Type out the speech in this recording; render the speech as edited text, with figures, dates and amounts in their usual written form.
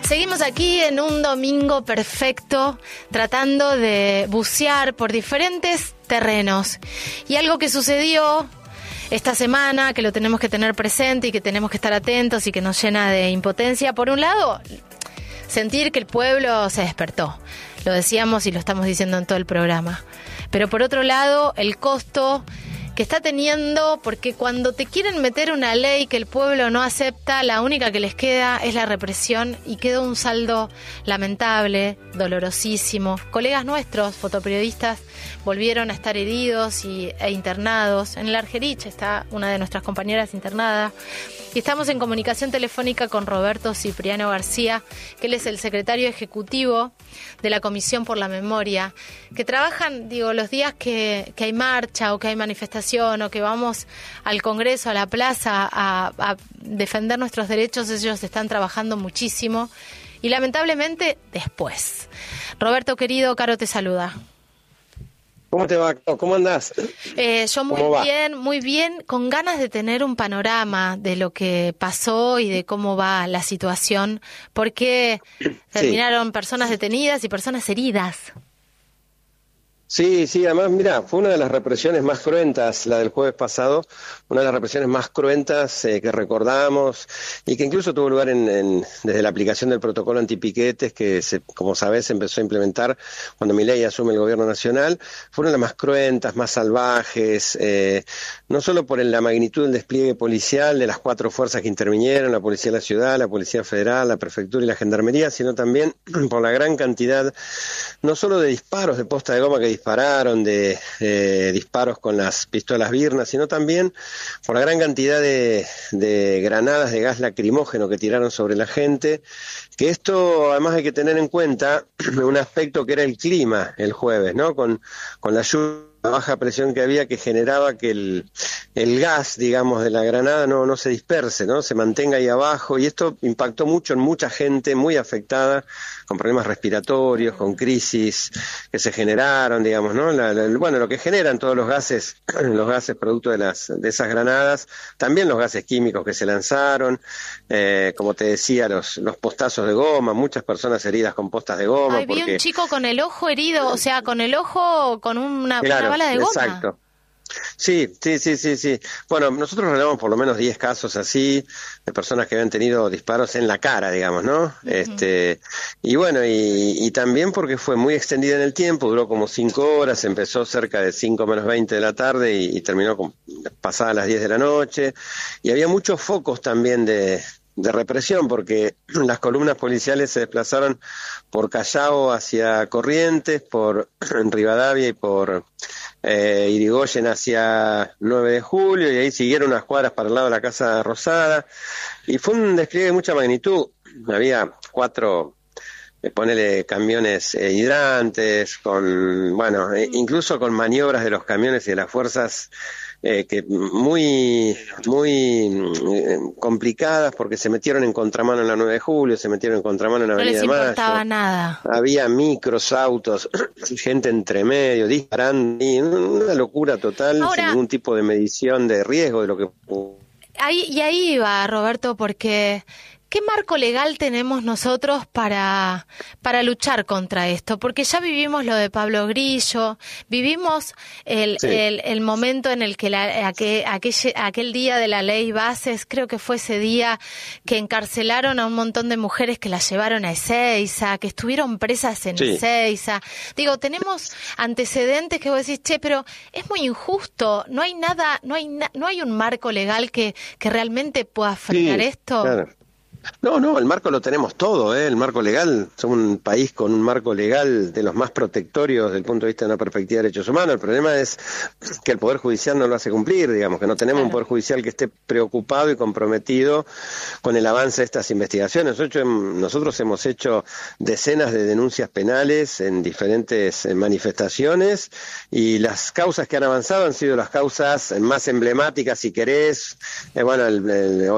Seguimos aquí en un domingo perfecto, tratando de bucear por diferentes terrenos. Y algo que sucedió esta semana, que lo tenemos que tener presente y que tenemos que estar atentos y que nos llena de impotencia. Por un lado, sentir que el pueblo se despertó. Lo decíamos y lo estamos diciendo en todo el programa. Pero por otro lado, el costo que está teniendo, porque cuando te quieren meter una ley que el pueblo no acepta, la única que les queda es la represión y quedó un saldo lamentable, dolorosísimo. Colegas nuestros, fotoperiodistas, volvieron a estar heridos e internados. En el Argerich está una de nuestras compañeras internada. Y estamos en comunicación telefónica con Roberto Cipriano García, que él es el secretario ejecutivo de la Comisión por la Memoria, que trabajan, los días que hay marcha o que hay manifestación o que vamos al Congreso, a la plaza, a defender nuestros derechos. Ellos están trabajando muchísimo y lamentablemente después. Roberto, querido, Caro te saluda. ¿Cómo te va? ¿Cómo andás? Yo muy bien, con ganas de tener un panorama de lo que pasó y de cómo va la situación, porque terminaron personas detenidas y personas heridas. Sí, además, mira, fue una de las represiones más cruentas, la del jueves pasado, una de las represiones más cruentas que recordamos y que incluso tuvo lugar desde la aplicación del protocolo antipiquetes que, como sabés, se empezó a implementar cuando Milei asume el gobierno nacional. Fueron las más cruentas, más salvajes, no solo por la magnitud del despliegue policial de las 4 fuerzas que intervinieron, la Policía de la Ciudad, la Policía Federal, la Prefectura y la Gendarmería, sino también por la gran cantidad, no solo de disparos de posta de goma que dispararon, de disparos con las pistolas Birna, sino también por la gran cantidad de granadas de gas lacrimógeno que tiraron sobre la gente, que esto además hay que tener en cuenta un aspecto que era el clima el jueves, ¿no? Con la lluvia, la baja presión que había, que generaba que el gas, digamos, de la granada no se disperse, ¿no? Se mantenga ahí abajo, y esto impactó mucho en mucha gente muy afectada, con problemas respiratorios, con crisis que se generaron, digamos, ¿no? Lo que generan todos los gases producto de esas granadas, también los gases químicos que se lanzaron, como te decía, los postazos de goma, muchas personas heridas con postas de goma. Vi un chico con el ojo herido, o sea, con el ojo con una bala de goma. Exacto. Sí. Bueno, nosotros relevamos por lo menos 10 casos así, de personas que habían tenido disparos en la cara, digamos, ¿no? Uh-huh. Y bueno, y también porque fue muy extendida en el tiempo, duró como 5 horas, empezó cerca de 5 menos 20 de la tarde y terminó pasadas las 10 de la noche, y había muchos focos también de represión, porque las columnas policiales se desplazaron por Callao hacia Corrientes, por Rivadavia y por Irigoyen hacia 9 de julio, y ahí siguieron unas cuadras para el lado de la Casa Rosada, y fue un despliegue de mucha magnitud. Había 4 camiones hidrantes, incluso con maniobras de los camiones y de las fuerzas que muy complicadas, porque se metieron en contramano en la 9 de julio, se metieron en contramano en la Avenida de Mayo. No les importaba nada. Había micros, autos, gente entre medio, disparando, y una locura total. Ahora, sin ningún tipo de medición de riesgo de lo que... Ahí va, Roberto, porque... ¿qué marco legal tenemos nosotros para luchar contra esto? Porque ya vivimos lo de Pablo Grillo, vivimos el momento en el que aquel día de la ley Bases, creo que fue ese día que encarcelaron a un montón de mujeres que las llevaron a Ezeiza, que estuvieron presas en Ezeiza. Tenemos antecedentes que vos decís, pero es muy injusto, no hay un marco legal que realmente pueda frenar esto. Claro. No, el marco lo tenemos todo, el marco legal. Somos un país con un marco legal de los más protectorios desde el punto de vista de una perspectiva de derechos humanos. El problema es que el Poder Judicial no lo hace cumplir, digamos, que no tenemos un Poder Judicial que esté preocupado y comprometido con el avance de estas investigaciones. Nosotros hemos hecho decenas de denuncias penales en diferentes manifestaciones, y las causas que han avanzado han sido las causas más emblemáticas, si querés,